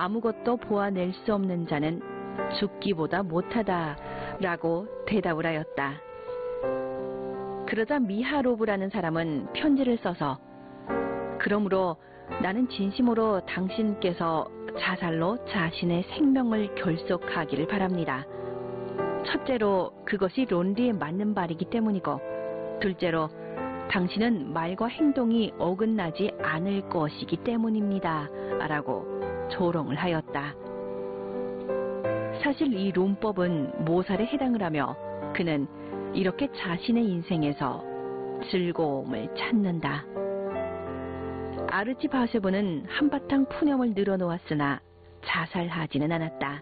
아무것도 보아낼 수 없는 자는 죽기보다 못하다라고 대답을 하였다. 그러자 미하로브라는 사람은 편지를 써서 그러므로 나는 진심으로 당신께서 자살로 자신의 생명을 결속하기를 바랍니다. 첫째로 그것이 논리에 맞는 말이기 때문이고, 둘째로 당신은 말과 행동이 어긋나지 않을 것이기 때문입니다. 라고 조롱을 하였다. 사실 이 론법은 모살에 해당을 하며 그는 이렇게 자신의 인생에서 즐거움을 찾는다. 아르치 바세브는 한바탕 푸념을 늘어놓았으나 자살하지는 않았다.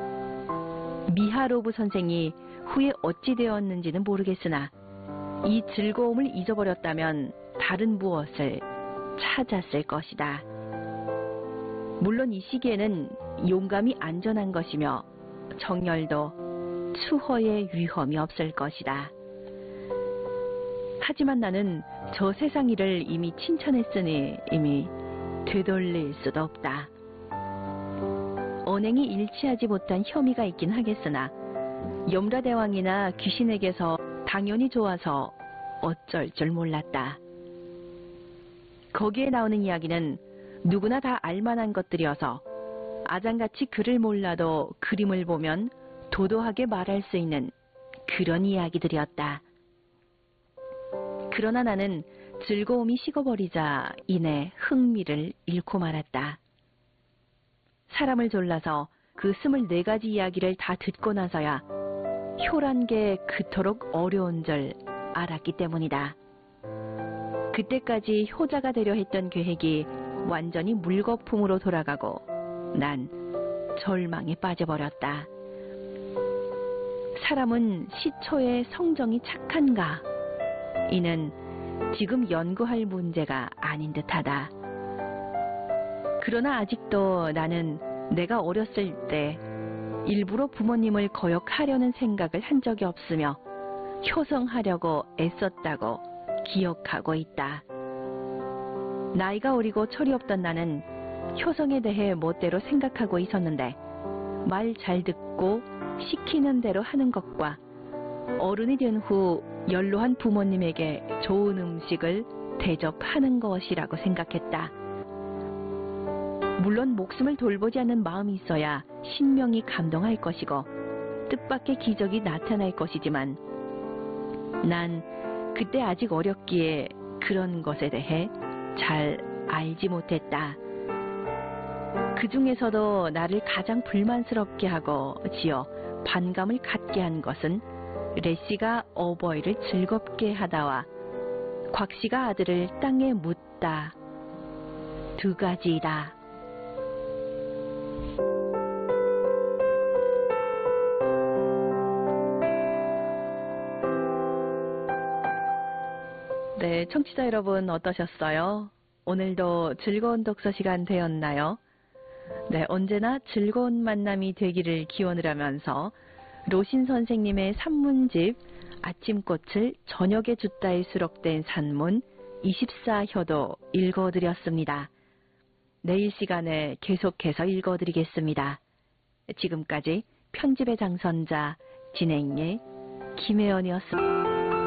미하로브 선생이 후에 어찌 되었는지는 모르겠으나 이 즐거움을 잊어버렸다면 다른 무엇을 찾았을 것이다. 물론 이 시기에는 용감이 안전한 것이며 정열도 추허의 위험이 없을 것이다. 하지만 나는 저 세상 일을 이미 친천했으니 이미 되돌릴 수도 없다. 언행이 일치하지 못한 혐의가 있긴 하겠으나 염라대왕이나 귀신에게서 당연히 좋아서 어쩔 줄 몰랐다. 거기에 나오는 이야기는 누구나 다 알만한 것들이어서 아장같이 글을 몰라도 그림을 보면 도도하게 말할 수 있는 그런 이야기들이었다. 그러나 나는 즐거움이 식어버리자 이내 흥미를 잃고 말았다. 사람을 졸라서 그 24가지 이야기를 다 듣고 나서야 효란 게 그토록 어려운 줄 알았기 때문이다. 그때까지 효자가 되려 했던 계획이 완전히 물거품으로 돌아가고 난 절망에 빠져버렸다. 사람은 시초에 성정이 착한가? 이는 지금 연구할 문제가 아닌 듯하다. 그러나 아직도 나는 내가 어렸을 때 일부러 부모님을 거역하려는 생각을 한 적이 없으며 효성하려고 애썼다고 기억하고 있다. 나이가 어리고 철이 없던 나는 효성에 대해 멋대로 생각하고 있었는데 말 잘 듣고 시키는 대로 하는 것과 어른이 된 후 연로한 부모님에게 좋은 음식을 대접하는 것이라고 생각했다. 물론 목숨을 돌보지 않는 마음이 있어야 신명이 감동할 것이고 뜻밖의 기적이 나타날 것이지만 난 그때 아직 어렸기에 그런 것에 대해 잘 알지 못했다. 그 중에서도 나를 가장 불만스럽게 하고 지어 반감을 갖게 한 것은 레씨가 어버이를 즐겁게 하다와 곽씨가 아들을 땅에 묻다 두 가지이다. 네, 청취자 여러분 어떠셨어요? 오늘도 즐거운 독서 시간 되었나요? 네, 언제나 즐거운 만남이 되기를 기원을 하면서 로신 선생님의 산문집 아침꽃을 저녁에 줍다에 수록된 산문 24효도 읽어드렸습니다. 내일 시간에 계속해서 읽어드리겠습니다. 지금까지 편집의 장선자 진행의 김혜연이었습니다.